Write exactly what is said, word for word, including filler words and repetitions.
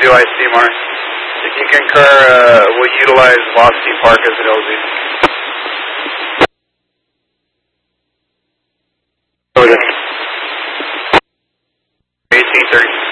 do I, Seymour. If you concur, uh, we'll utilize Velocity Park as an L Z. eighteen thirty.